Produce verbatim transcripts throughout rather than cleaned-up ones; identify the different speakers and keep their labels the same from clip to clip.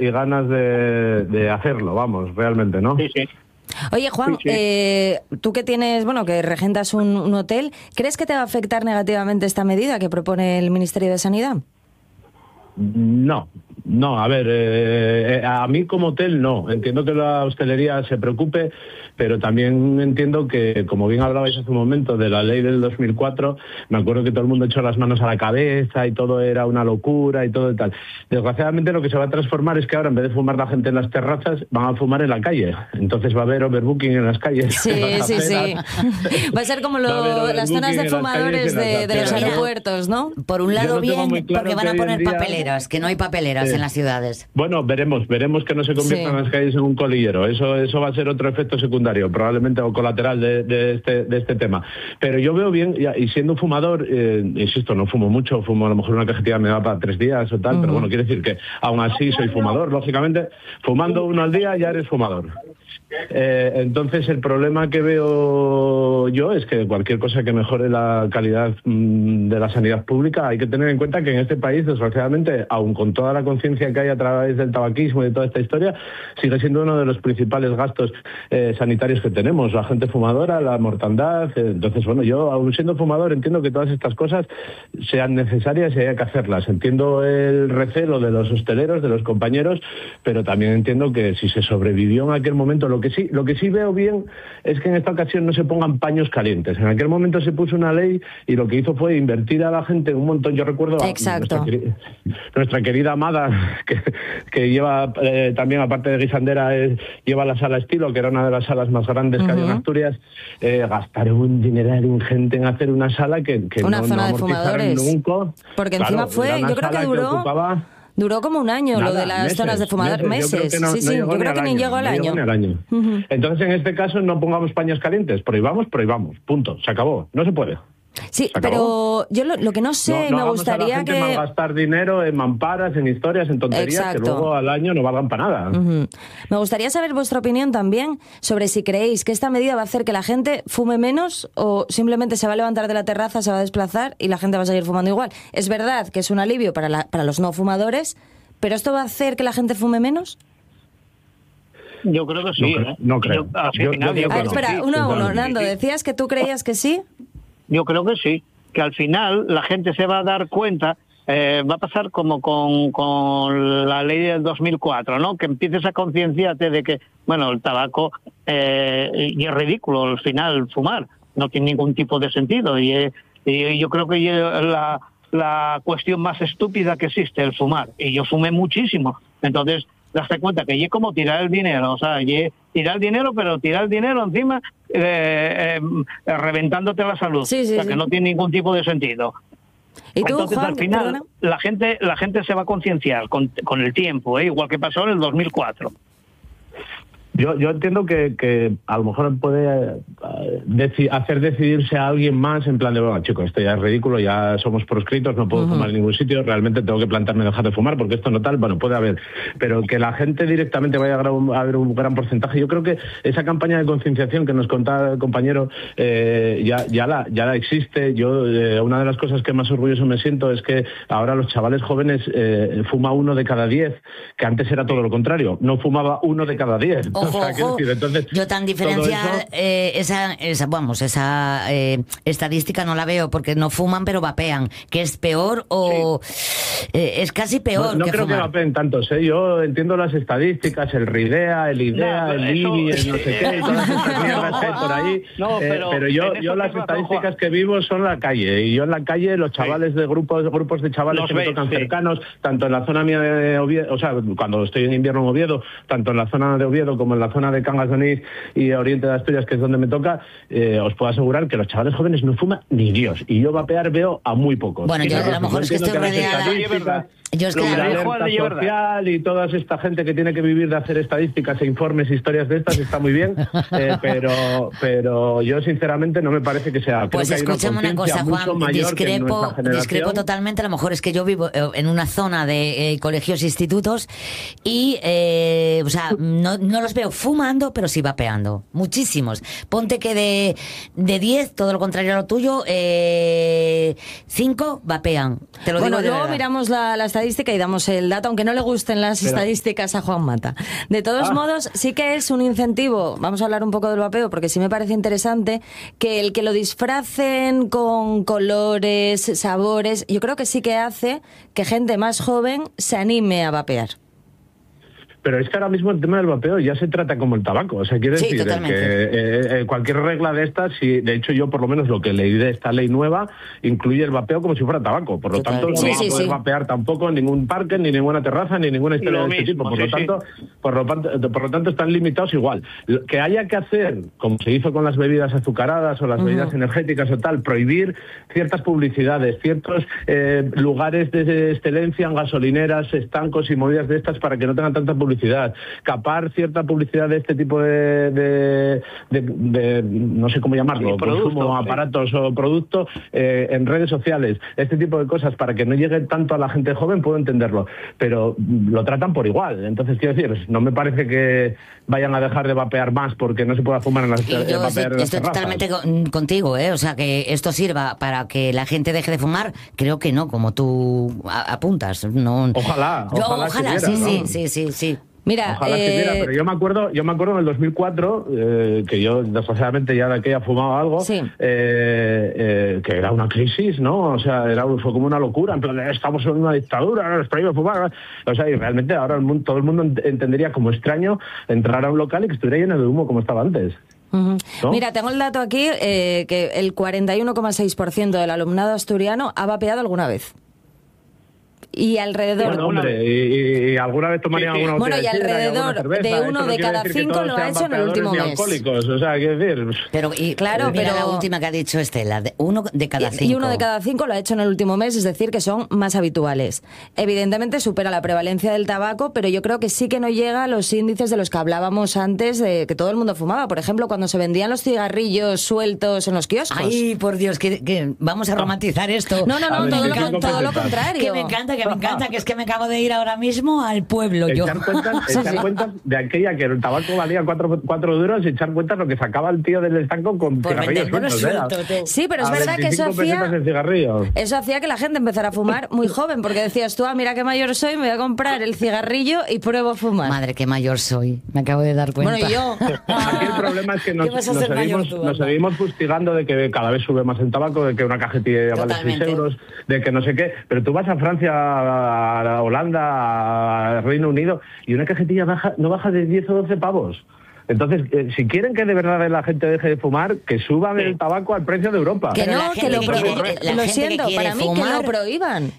Speaker 1: y ganas de, de hacerlo, vamos, realmente, ¿no?
Speaker 2: Sí, sí.
Speaker 3: Oye, Juan,
Speaker 2: sí, sí.
Speaker 3: Eh, tú que tienes, bueno, que regentas un, un hotel, ¿crees que te va a afectar negativamente esta medida que propone el Ministerio de Sanidad?
Speaker 1: No, no, a ver, eh, eh, a mí como hotel no. Entiendo que la hostelería se preocupe, pero también entiendo que, como bien hablabais hace un momento de la ley del dos mil cuatro, me acuerdo que todo el mundo echó las manos a la cabeza y todo era una locura y todo y tal. Desgraciadamente lo que se va a transformar es que ahora en vez de fumar la gente en las terrazas, van a fumar en la calle. Entonces va a haber overbooking en las calles.
Speaker 3: Sí, sí, sí. Va a ser como lo, las zonas de fumadores de, de los aeropuertos, ¿no?
Speaker 4: Por un lado
Speaker 1: no
Speaker 4: bien,
Speaker 1: claro
Speaker 4: porque van a poner
Speaker 1: día...
Speaker 4: papeleras, que no hay papeleras
Speaker 1: sí.
Speaker 4: en las ciudades.
Speaker 1: Bueno, veremos, veremos que no se conviertan
Speaker 3: sí.
Speaker 1: las calles en un colillero. Eso, eso va a ser otro efecto secundario, probablemente o colateral de, de, este, de este tema. Pero yo veo bien, y siendo un fumador, eh, insisto, no fumo mucho, fumo a lo mejor una cajetilla me da para tres días o tal, uh-huh. pero bueno, quiere decir que aún así soy fumador, lógicamente, fumando uno al día ya eres fumador. Eh, entonces el problema que veo yo es que cualquier cosa que mejore la calidad mmm, de la sanidad pública, hay que tener en cuenta que en este país, desgraciadamente, aun con toda la conciencia que hay a través del tabaquismo y de toda esta historia, sigue siendo uno de los principales gastos eh, sanitarios que tenemos, la gente fumadora, la mortandad. Eh, entonces, bueno, yo aun siendo fumador entiendo que todas estas cosas sean necesarias y haya que hacerlas. Entiendo el recelo de los hosteleros, de los compañeros, pero también entiendo que si se sobrevivió en aquel momento, lo que sí, lo que sí veo bien es que en esta ocasión no se pongan paños calientes. En aquel momento se puso una ley y lo que hizo fue invertir a la gente un montón. Yo recuerdo a nuestra, nuestra querida Amada, que, que lleva eh, también, aparte de guisandera, eh, lleva la sala Estilo, que era una de las salas más grandes uh-huh. que hay en Asturias, eh, gastar un dineral ingente en hacer una sala que, que
Speaker 3: una
Speaker 1: no,
Speaker 3: zona
Speaker 1: no
Speaker 3: de fumadores.
Speaker 1: Nunca.
Speaker 3: Porque
Speaker 1: claro,
Speaker 3: encima fue, yo creo que duró... Que ocupaba, Duró como un año
Speaker 1: Nada,
Speaker 3: lo de las
Speaker 1: meses,
Speaker 3: zonas de fumador, meses.
Speaker 1: meses. Yo creo que no,
Speaker 3: sí, sí,
Speaker 1: no
Speaker 3: yo creo que ni llegó al año.
Speaker 1: No año. Uh-huh. Entonces, en este caso, no pongamos paños calientes. Prohibamos, prohibamos. Punto. Se acabó. No se puede.
Speaker 3: Sí, pero yo lo, lo que no sé,
Speaker 1: no, no
Speaker 3: me gustaría
Speaker 1: a la gente
Speaker 3: que...
Speaker 1: gastar dinero en mamparas, en historias, en tonterías, Exacto. que luego al año no valgan para nada.
Speaker 3: Uh-huh. Me gustaría saber vuestra opinión también sobre si creéis que esta medida va a hacer que la gente fume menos o simplemente se va a levantar de la terraza, se va a desplazar y la gente va a seguir fumando igual. Es verdad que es un alivio para, la, para los no fumadores, ¿pero esto va a hacer que la gente fume menos?
Speaker 2: Yo creo que sí.
Speaker 1: No,
Speaker 2: ¿eh?
Speaker 1: no creo.
Speaker 2: Yo, yo,
Speaker 1: yo, yo, yo
Speaker 3: ah,
Speaker 1: creo
Speaker 3: espera,
Speaker 1: sí,
Speaker 3: uno a uno. Nando, ¿decías que tú creías que sí?
Speaker 2: Yo creo que sí. Que al final la gente se va a dar cuenta, eh, va a pasar como con, con la ley del dos mil cuatro, ¿no? Que empieces a concienciarte de que, bueno, el tabaco eh, y es ridículo al final fumar, no tiene ningún tipo de sentido y, eh, y yo creo que la, la cuestión más estúpida que existe, el fumar, y yo fumé muchísimo, entonces daste cuenta que es como tirar el dinero, o sea, tirar el dinero, pero tirar el dinero encima eh, eh, reventándote la salud,
Speaker 3: sí, sí,
Speaker 2: o sea,
Speaker 3: sí.
Speaker 2: que no tiene ningún tipo de sentido.
Speaker 3: ¿Y tú,
Speaker 2: Entonces,
Speaker 3: Juan,
Speaker 2: al final,
Speaker 3: perdona?
Speaker 2: la gente la gente se va a concienciar con, con el tiempo, ¿eh? Igual que pasó en el dos mil cuatro.
Speaker 1: Yo, yo entiendo que, que a lo mejor puede uh, deci- hacer decidirse a alguien más en plan de, bueno, chicos, esto ya es ridículo, ya somos proscritos, no puedo uh-huh. fumar en ningún sitio, realmente tengo que plantarme dejar de fumar porque esto no tal, bueno, puede haber. Pero que la gente directamente vaya a haber un gran porcentaje, yo creo que esa campaña de concienciación que nos contaba el compañero eh, ya, ya, la, ya la existe. Yo, eh, una de las cosas que más orgulloso me siento es que ahora los chavales jóvenes eh, fuma uno de cada diez, que antes era todo lo contrario, no fumaba uno de cada diez.
Speaker 4: Ojo,
Speaker 1: o sea,
Speaker 4: ojo.
Speaker 1: Decir, entonces,
Speaker 4: yo tan diferencial
Speaker 1: eso...
Speaker 4: eh, esa, esa, vamos, esa eh, estadística no la veo porque no fuman pero vapean, que es peor o sí. eh, es casi peor.
Speaker 1: No, no
Speaker 4: que
Speaker 1: creo
Speaker 4: fumar.
Speaker 1: que vapeen tantos, ¿eh? Yo entiendo las estadísticas, el RIDEA, el IDEA, no, el IBI, el no sé qué, y todas estas mierdas que hay por ahí.
Speaker 2: No, pero,
Speaker 1: eh, pero yo, yo las estadísticas que vivo son la calle, y yo en la calle los chavales sí. de grupos, grupos de chavales los que veis, me tocan sí. cercanos, tanto en la zona mía de Oviedo, o sea, cuando estoy en invierno en Oviedo, tanto en la zona de Oviedo como en la zona de Cangas de Onís y Oriente de Asturias, que es donde me toca, eh, os puedo asegurar que los chavales jóvenes no fuman ni Dios, y yo vapear veo a muy pocos.
Speaker 4: Bueno, yo a lo mejor es que estoy rodeada. Yo es que
Speaker 1: la
Speaker 4: la
Speaker 1: alerta social y toda esta gente que tiene que vivir de hacer estadísticas e informes, historias de estas, está muy bien, eh, pero pero yo sinceramente no me parece que sea.
Speaker 4: Pues escúchame una, una cosa, Juan, discrepo, discrepo totalmente. A lo mejor es que yo vivo en una zona de eh, colegios e institutos y, eh, o sea, no, no los veo fumando, pero sí vapeando. Muchísimos. Ponte que de de diez, todo lo contrario a lo tuyo, eh, cinco vapean. Te lo
Speaker 3: bueno,
Speaker 4: digo de
Speaker 3: luego
Speaker 4: verdad.
Speaker 3: miramos la, la estadística estadística y damos el dato, aunque no le gusten las Pero... estadísticas a Juan Mata. De todos ah. modos, sí que es un incentivo, vamos a hablar un poco del vapeo, porque sí me parece interesante que el que lo disfracen con colores, sabores, yo creo que sí que hace que gente más joven se anime a vapear.
Speaker 1: Pero es que ahora mismo el tema del vapeo ya se trata como el tabaco. O sea, quiere
Speaker 4: sí,
Speaker 1: decir que eh, eh, cualquier regla de estas, si, de hecho yo por lo menos lo que leí de esta ley nueva, incluye el vapeo como si fuera tabaco. Por lo Total. tanto, no sí, vamos sí, a poder sí. vapear tampoco en ningún parque, ni ninguna terraza, ni ninguna historia lo de este mismo, tipo. Por, sí, lo tanto, sí. por, lo, por lo tanto, están limitados igual. Que haya que hacer, como se hizo con las bebidas azucaradas o las uh-huh. bebidas energéticas o tal, prohibir ciertas publicidades, ciertos eh, lugares de excelencia en gasolineras, estancos y movidas de estas para que no tengan tanta publicidad. Publicidad, capar cierta publicidad de este tipo de, de, de, de no sé cómo llamarlo, sí, consumo, sí. aparatos o productos eh, en redes sociales, este tipo de cosas para que no llegue tanto a la gente joven, puedo entenderlo, pero lo tratan por igual. Entonces, quiero decir, no me parece que vayan a dejar de vapear más porque no se pueda fumar en las,
Speaker 4: yo
Speaker 1: eh, vapear en las
Speaker 4: estoy totalmente con, contigo, ¿eh? O sea, que esto sirva para que la gente deje de fumar, creo que no, como tú apuntas. No.
Speaker 1: Ojalá,
Speaker 4: yo,
Speaker 1: ojalá,
Speaker 4: ojalá
Speaker 1: si
Speaker 4: sí,
Speaker 1: quiera,
Speaker 4: sí, sí, sí, sí.
Speaker 3: Mira,
Speaker 1: Ojalá
Speaker 3: eh...
Speaker 1: que quiera, pero yo me acuerdo, yo me acuerdo en el dos mil cuatro, eh, que yo desgraciadamente ya de aquella fumaba algo,
Speaker 3: sí.
Speaker 1: eh, eh, que era una crisis, ¿no? O sea, era, fue como una locura, en plan, estamos en una dictadura, nos prohíbe fumar. O sea, y realmente ahora el mundo, todo el mundo entendería como extraño entrar a un local y que estuviera lleno de humo como estaba antes.
Speaker 3: Uh-huh.
Speaker 1: ¿No?
Speaker 3: Mira, tengo el dato aquí, eh, que el cuarenta y uno coma seis por ciento del alumnado asturiano ha vapeado alguna vez. Y alrededor...
Speaker 1: Bueno, hombre, y, y, y alguna vez tomarían alguna
Speaker 3: Bueno, y alrededor
Speaker 1: cerveza,
Speaker 3: de uno de cada cinco lo ha hecho en el último mes.
Speaker 1: Alcohólicos, o sea, quiero decir...
Speaker 4: Pero, y, claro,
Speaker 3: pero
Speaker 4: mira la última que ha dicho Estela, de uno de cada cinco.
Speaker 3: Y uno de cada cinco lo ha hecho en el último mes, es decir, que son más habituales. Evidentemente supera la prevalencia del tabaco, pero yo creo que sí que no llega a los índices de los que hablábamos antes, de que todo el mundo fumaba. Por ejemplo, cuando se vendían los cigarrillos sueltos en los kioscos.
Speaker 4: Ay, por Dios, que, que vamos a romantizar esto.
Speaker 3: No, no, no, todo, lo, todo lo contrario.
Speaker 4: Que me encanta, que me encanta, que es que me acabo de ir ahora mismo al pueblo. Yo.
Speaker 1: Echar cuentas, echar sí. cuentas de aquella que el tabaco valía cuatro, cuatro duros y echar cuentas lo que sacaba el tío del estanco con por cigarrillos sueltos. Suelto, ¿eh?
Speaker 3: Sí, pero es a verdad que eso hacía, eso hacía que la gente empezara a fumar muy joven, porque decías tú, ah, mira qué mayor soy, me voy a comprar el cigarrillo y pruebo a fumar.
Speaker 4: Madre, qué mayor soy, me acabo de dar cuenta.
Speaker 3: Bueno, y yo.
Speaker 1: Aquí el problema es que nos, nos, seguimos, tú, nos seguimos fustigando de que cada vez sube más el tabaco, de que una cajetilla vale seis euros, de que no sé qué, pero tú vas a Francia, a Holanda, a Reino Unido, y una cajetilla baja, no baja de diez o doce pavos. Entonces, eh, si quieren que de verdad la gente deje de fumar, que suban el tabaco al precio de Europa.
Speaker 3: Que no, que lo prohíban. Lo siento, para mí que lo prohíban.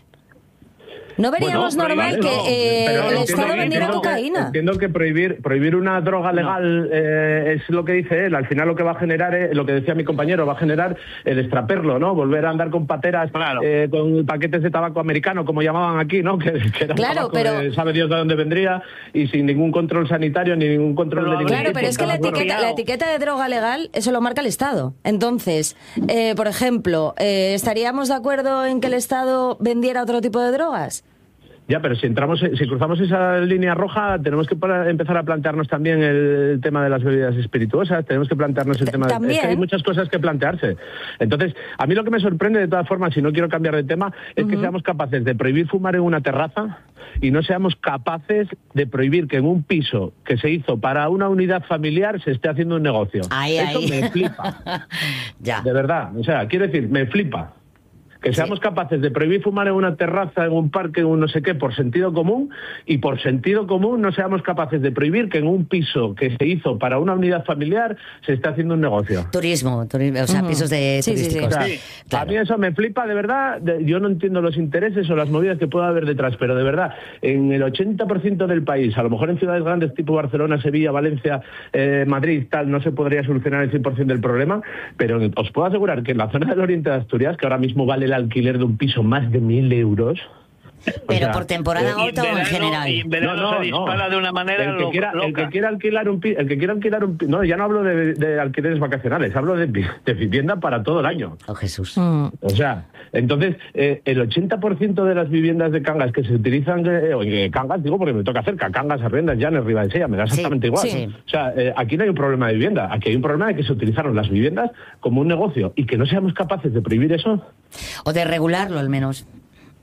Speaker 3: ¿No veríamos bueno, normal que eh, el entiendo, Estado vendiera cocaína?
Speaker 1: Que, entiendo que prohibir prohibir una droga legal no. eh, es lo que dice él. Al final lo que va a generar, eh, lo que decía mi compañero, va a generar el extraperlo, ¿no? Volver a andar con pateras, claro. eh, con paquetes de tabaco americano, como llamaban aquí, ¿no? Que, que era
Speaker 3: claro, pero...
Speaker 1: de, sabe Dios de dónde vendría, y sin ningún control sanitario, ni ningún control pero, de ningún
Speaker 3: Claro,
Speaker 1: tipo.
Speaker 3: Pero es que la etiqueta, la etiqueta de droga legal, eso lo marca el Estado. Entonces, eh, por ejemplo, eh, ¿estaríamos de acuerdo en que el Estado vendiera otro tipo de drogas?
Speaker 1: Ya, pero si entramos, si cruzamos esa línea roja, tenemos que empezar a plantearnos también el tema de las bebidas espirituosas, tenemos que plantearnos el tema
Speaker 3: ¿También?
Speaker 1: de... Es que hay muchas cosas que plantearse. Entonces, a mí lo que me sorprende, de todas formas, si no quiero cambiar de tema, es uh-huh. que seamos capaces de prohibir fumar en una terraza y no seamos capaces de prohibir que en un piso que se hizo para una unidad familiar se esté haciendo un negocio.
Speaker 4: Ay,
Speaker 1: Eso
Speaker 4: ay.
Speaker 1: me flipa.
Speaker 4: Ya.
Speaker 1: De verdad, o sea, quiero decir, me flipa. Que seamos sí. capaces de prohibir fumar en una terraza, en un parque, en un no sé qué, por sentido común, y por sentido común no seamos capaces de prohibir que en un piso que se hizo para una unidad familiar se esté haciendo un negocio.
Speaker 4: Turismo, turismo o sea, uh-huh. pisos de
Speaker 3: sí,
Speaker 4: turísticos.
Speaker 3: Sí, sí.
Speaker 1: O sea,
Speaker 4: sí, claro.
Speaker 1: A mí eso me flipa, de verdad. De, yo no entiendo los intereses o las movidas que pueda haber detrás, pero de verdad, en el ochenta por ciento del país, a lo mejor en ciudades grandes tipo Barcelona, Sevilla, Valencia, eh, Madrid, tal, no se podría solucionar el cien por ciento del problema, pero os puedo asegurar que en la zona del oriente de Asturias, que ahora mismo vale el alquiler de un piso más de mil euros.
Speaker 4: Pero
Speaker 1: o sea,
Speaker 4: por temporada
Speaker 1: eh,
Speaker 4: alta o en general.
Speaker 2: Y en verano
Speaker 1: no, no,
Speaker 2: se dispara
Speaker 1: no.
Speaker 2: de una manera
Speaker 1: el que quiera,
Speaker 2: loca.
Speaker 1: El que quiera alquilar un piso, el que quiera alquilar un no, ya no hablo de, de alquileres vacacionales, hablo de, de vivienda para todo el año.
Speaker 4: Oh, Jesús.
Speaker 3: Mm.
Speaker 1: O sea, entonces, eh, el ochenta por ciento de las viviendas de Cangas que se utilizan, eh, eh, Cangas, digo porque me toca cerca, Cangas, Arriendas, Llanes, Ribadesella, me da exactamente
Speaker 4: sí,
Speaker 1: igual.
Speaker 4: Sí.
Speaker 1: O sea, eh, aquí no hay un problema de vivienda, aquí hay un problema de que se utilizaron las viviendas como un negocio y que no seamos capaces de prohibir eso.
Speaker 4: O de regularlo, al menos.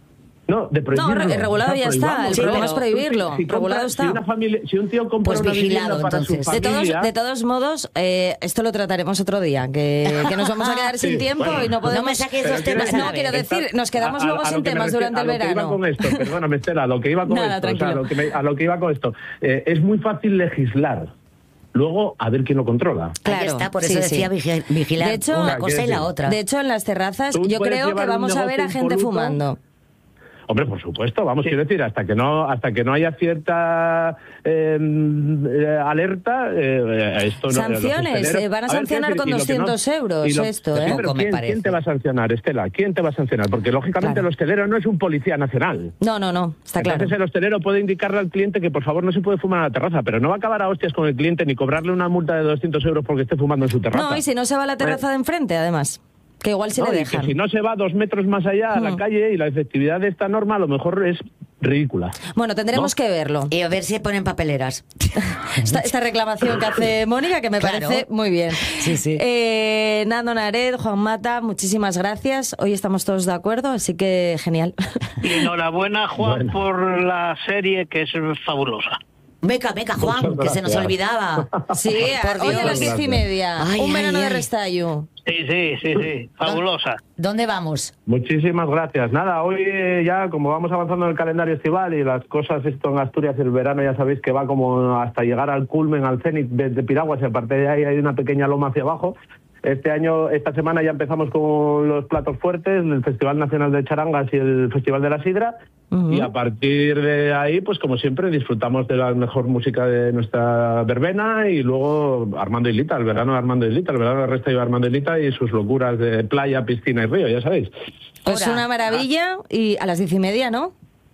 Speaker 1: No, de prohibirlo.
Speaker 3: No, regulado ya está, el
Speaker 1: sí,
Speaker 3: problema es prohibirlo.
Speaker 1: Si, si compra,
Speaker 3: regulado está.
Speaker 1: Si, una familia, si un tío compra
Speaker 4: pues
Speaker 1: una
Speaker 4: vigilado,
Speaker 1: para
Speaker 4: entonces.
Speaker 1: su familia...
Speaker 3: De todos, de todos modos, eh, esto lo trataremos otro día, que, que nos vamos a quedar sin
Speaker 1: sí,
Speaker 3: tiempo
Speaker 1: bueno,
Speaker 3: y no podemos...
Speaker 4: No me saques dos temas.
Speaker 3: No, quiero decir, nos quedamos a, luego a, a sin temas durante
Speaker 1: a
Speaker 3: el
Speaker 1: lo que
Speaker 3: verano.
Speaker 1: iba con esto, perdóname, Estela, a lo que iba con
Speaker 3: Nada,
Speaker 1: esto, o sea, a, lo que me, a lo que iba con esto, eh, es muy fácil legislar. Luego, a ver quién lo controla.
Speaker 4: Claro, ahí está, por eso sí, decía sí. vigilar de hecho, una cosa y la otra.
Speaker 3: De hecho, en las terrazas yo creo que vamos a ver a gente fumando.
Speaker 1: Hombre, por supuesto, vamos, sí. quiero decir, hasta que no hasta que no haya cierta eh, eh, alerta, eh, esto
Speaker 3: sanciones, no, eh, van a, a sancionar ver, con doscientos no, euros lo, esto, ¿eh?
Speaker 1: Sí, pero ¿quién, ¿quién te va a sancionar, Estela? ¿Quién te va a sancionar? Porque lógicamente claro. el hostelero no es un policía nacional.
Speaker 3: No, no, no, está claro.
Speaker 1: Entonces el hostelero puede indicarle al cliente que por favor no se puede fumar a la terraza, pero no va a acabar a hostias con el cliente ni cobrarle una multa de doscientos euros porque esté fumando en su terraza.
Speaker 3: No, y si no se va a la terraza eh. de enfrente, además. Que igual se
Speaker 1: no,
Speaker 3: le dejan.
Speaker 1: Que si no se va dos metros más allá a la hmm. calle y la efectividad de esta norma a lo mejor es ridícula.
Speaker 3: Bueno, tendremos ¿no? que verlo.
Speaker 4: Y a ver si ponen papeleras.
Speaker 3: esta, esta reclamación que hace Mónica, que me claro. parece muy bien.
Speaker 4: Sí, sí.
Speaker 3: Eh, Nando Naret, Juan Mata, muchísimas gracias. Hoy estamos todos de acuerdo, así que genial.
Speaker 2: Y enhorabuena, Juan, bueno. por la serie, que es fabulosa.
Speaker 4: Beca, beca, Juan, que se nos olvidaba.
Speaker 3: Sí, por hoy a las diez y media. Ay, un ay, verano ay. de Restallo.
Speaker 2: Sí, sí, sí, sí, fabulosa.
Speaker 4: ¿Dónde vamos?
Speaker 1: Muchísimas gracias. Nada, hoy eh, ya como vamos avanzando en el calendario estival y las cosas, esto en Asturias, el verano ya sabéis que va como hasta llegar al culmen, al cenit de, de Piraguas, y aparte de ahí hay una pequeña loma hacia abajo. Este año, esta semana ya empezamos con los platos fuertes, el Festival Nacional de Charangas y el Festival de la Sidra. Uh-huh. Y a partir de ahí, pues como siempre, disfrutamos de la mejor música de nuestra verbena y luego Armando y Lita, el verano de Armando y Lita, el verano de Resta y Armando y Lita y sus locuras de playa, piscina y río, ya sabéis.
Speaker 3: Pues una maravilla y a las diez y media, ¿no?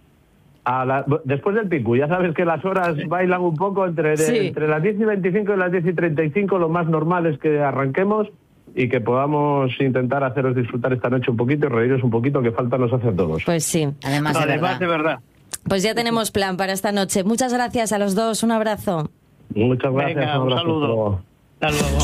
Speaker 1: A la, después del pico, ya sabes que las horas bailan un poco entre, de, sí. entre las diez y veinticinco y las diez y treinta y cinco, lo más normal es que arranquemos y que podamos intentar haceros disfrutar esta noche un poquito y reíros un poquito, que falta nos hace a todos.
Speaker 3: Pues sí.
Speaker 4: Además, de,
Speaker 2: Además
Speaker 4: verdad.
Speaker 2: de verdad.
Speaker 3: Pues ya tenemos plan para esta noche. Muchas gracias a los dos, un abrazo.
Speaker 1: Muchas gracias,
Speaker 2: Venga, un, un saludo. Hasta luego.